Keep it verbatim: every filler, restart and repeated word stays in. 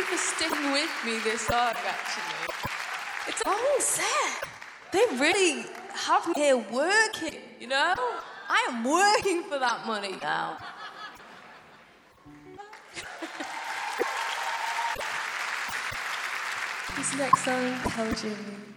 for sticking with me this hard, actually. It's Oh, Seth, they really have me here working, you know? I am working for that money now. This next song, Tell Jimmy.